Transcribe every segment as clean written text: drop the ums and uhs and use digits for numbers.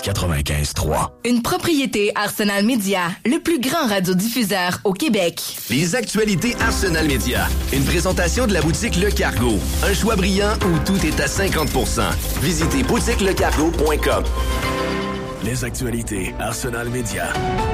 95.3. Une propriété Arsenal Media, le plus grand radiodiffuseur au Québec. Les actualités Arsenal Media. Une présentation de la boutique Le Cargo. Un choix brillant où tout est à 50%. Visitez boutiquelecargo.com. Les actualités Arsenal Media.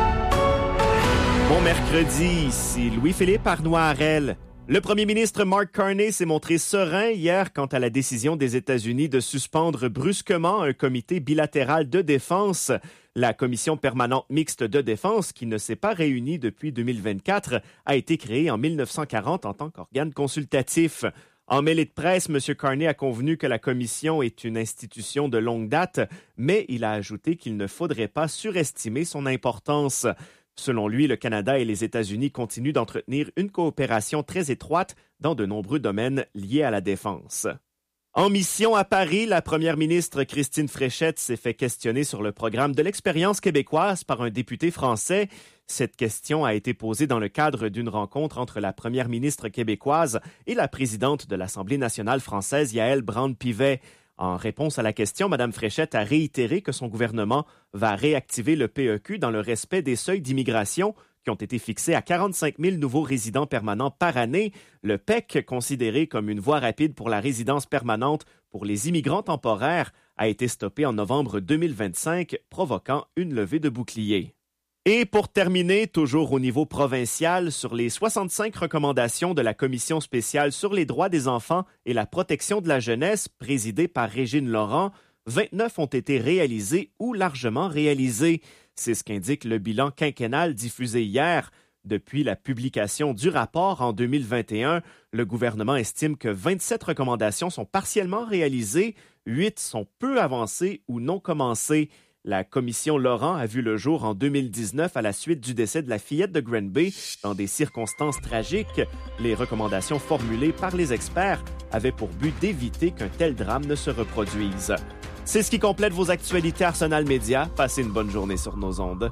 Bon mercredi, ici Louis-Philippe Arnois-Harel. Le premier ministre Mark Carney s'est montré serein hier quant à la décision des États-Unis de suspendre brusquement un comité bilatéral de défense. La commission permanente mixte de défense, qui ne s'est pas réunie depuis 2024, a été créée en 1940 en tant qu'organe consultatif. En mêlée de presse, M. Carney a convenu que la commission est une institution de longue date, mais il a ajouté qu'il ne faudrait pas surestimer son importance. Selon lui, le Canada et les États-Unis continuent d'entretenir une coopération très étroite dans de nombreux domaines liés à la défense. En mission à Paris, la première ministre Christine Fréchette s'est fait questionner sur le programme de l'expérience québécoise par un député français. Cette question a été posée dans le cadre d'une rencontre entre la première ministre québécoise et la présidente de l'Assemblée nationale française, Yaël Braun-Pivet. En réponse à la question, Mme Fréchette a réitéré que son gouvernement va réactiver le PEQ dans le respect des seuils d'immigration qui ont été fixés à 45 000 nouveaux résidents permanents par année. Le PEC, considéré comme une voie rapide pour la résidence permanente pour les immigrants temporaires, a été stoppé en novembre 2025, provoquant une levée de bouclier. Et pour terminer, toujours au niveau provincial, sur les 65 recommandations de la Commission spéciale sur les droits des enfants et la protection de la jeunesse, présidée par Régine Laurent, 29 ont été réalisées ou largement réalisées. C'est ce qu'indique le bilan quinquennal diffusé hier. Depuis la publication du rapport en 2021, le gouvernement estime que 27 recommandations sont partiellement réalisées, 8 sont peu avancées ou non commencées. La commission Laurent a vu le jour en 2019 à la suite du décès de la fillette de Granby dans des circonstances tragiques. Les recommandations formulées par les experts avaient pour but d'éviter qu'un tel drame ne se reproduise. C'est ce qui complète vos actualités Arsenal Media. Passez une bonne journée sur nos ondes.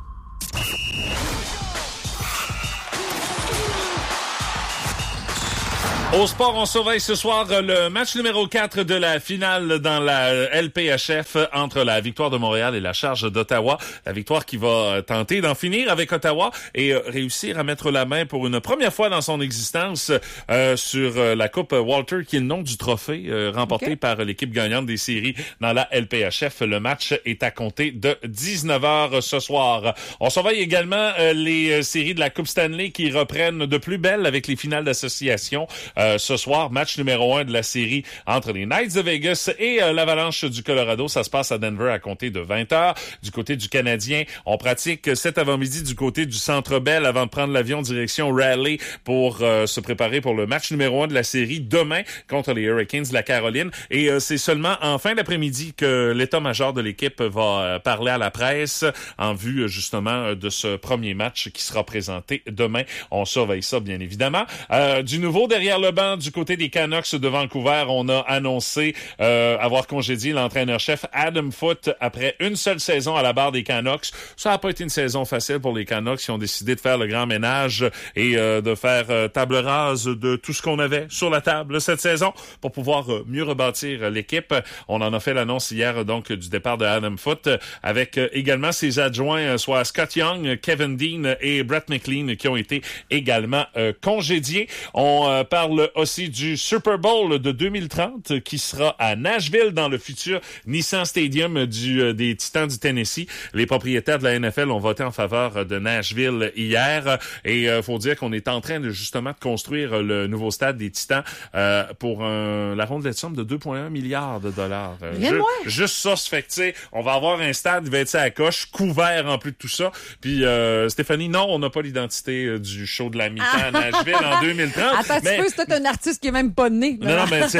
Au sport, on surveille ce soir le match numéro 4 de la finale dans la LPHF entre la Victoire de Montréal et la Charge d'Ottawa. La Victoire qui va tenter d'en finir avec Ottawa et réussir à mettre la main pour une première fois dans son existence sur la Coupe Walter, qui est le nom du trophée remporté par l'équipe gagnante des séries dans la LPHF. Le match est à compter de 19h ce soir. On surveille également les séries de la Coupe Stanley qui reprennent de plus belle avec les finales d'association. Ce soir, match numéro 1 de la série entre les Knights de Vegas et l'Avalanche du Colorado. Ça se passe à Denver à compter de 20h. Du côté du Canadien, on pratique cet avant-midi du côté du Centre Bell avant de prendre l'avion direction Raleigh pour se préparer pour le match numéro 1 de la série demain contre les Hurricanes de la Caroline. Et c'est seulement en fin d'après-midi que l'état-major de l'équipe va parler à la presse en vue justement de ce premier match qui sera présenté demain. On surveille ça bien évidemment. Du nouveau derrière le banc du côté des Canucks de Vancouver, on a annoncé avoir congédié l'entraîneur-chef Adam Foote après une seule saison à la barre des Canucks. Ça n'a pas été une saison facile pour les Canucks qui ont décidé de faire le grand ménage et de faire table rase de tout ce qu'on avait sur la table cette saison pour pouvoir mieux rebâtir l'équipe. On en a fait l'annonce hier donc du départ de Adam Foote avec également ses adjoints, soit Scott Young, Kevin Dean et Brett McLean qui ont été également congédiés. On parle aussi du Super Bowl de 2030 qui sera à Nashville dans le futur Nissan Stadium des Titans du Tennessee. Les propriétaires de la NFL ont voté en faveur de Nashville hier et faut dire qu'on est en train de justement de construire le nouveau stade des Titans pour la rondelette de somme de 2,1 milliards de dollars. Juste ça, se fait que tu sais, on va avoir un stade, il va être à la coche, couvert en plus de tout ça. Puis Stéphanie, non, on n'a pas l'identité du show de la mi-temps à Nashville en 2030. Attends, mais... c'est un artiste qui est même pas né. Non, mais tu sais...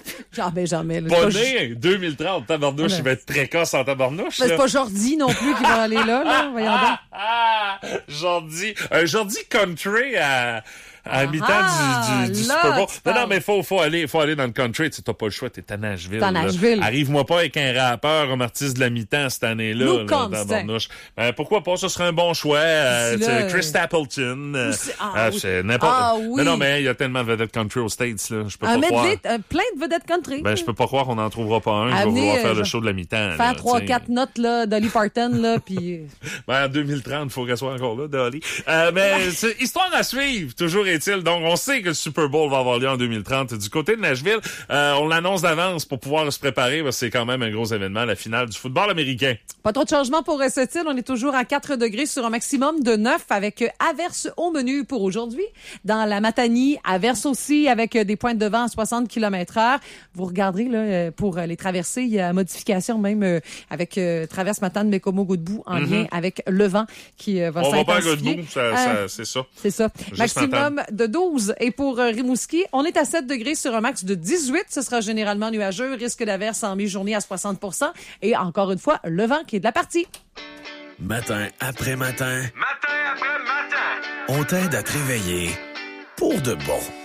jamais. Pas né, 2030, tabarnouche, il va être précoce en tabarnouche. Mais c'est pas Jordi non plus qui va aller là. Voyons donc. Jordi country à À la mi-temps du Super Bowl. Non, mais faut aller dans le country. Tu sais, t'as pas le choix, t'es à Nashville. Arrive-moi pas avec un rappeur comme artiste de la mi-temps cette année-là. Dans Bornouche. Pourquoi pas? Ça serait un bon choix. Chris Stapleton. C'est n'importe. Non, mais il y a tellement de vedettes country aux States, là. Je peux pas croire. Plein de vedettes country. Je peux pas croire qu'on n'en trouvera pas un. Je vais vouloir faire le show de la mi-temps. Faire 3-4 notes, là, Dolly Parton, là, puis... En 2030, il faut qu'elle soit encore là, Dolly. Mais c'est histoire à suivre, toujours est-il. Donc, on sait que le Super Bowl va avoir lieu en 2030. Du côté de Nashville, on l'annonce d'avance pour pouvoir se préparer, parce que c'est quand même un gros événement, la finale du football américain. Pas trop de changements pour ce titre. On est toujours à 4 degrés sur un maximum de 9 avec averse au menu pour aujourd'hui. Dans la Matanie, averse aussi avec des pointes de vent à 60 km/h. Vous regarderez là, pour les traversées, il y a modification même avec traverse Matane-Bécomo-Godbout en lien avec le vent qui va s'intensifier. On va pas à Godbout, c'est ça. C'est ça. Juste maximum de 12. Et pour Rimouski, on est à 7 degrés sur un max de 18. Ce sera généralement nuageux. Risque d'averse en mi-journée à 60 %. Et encore une fois, le vent qui est de la partie. Matin après matin. Matin après matin. On t'aide à te réveiller pour de bon.